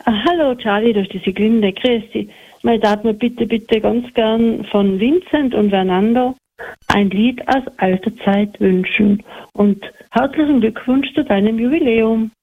Hallo Charlie, durch die Siglinde, grüß dich. Meine darf mir bitte ganz gern von Vincent und Fernando ein Lied aus alter Zeit wünschen. Und herzlichen Glückwunsch zu deinem Jubiläum.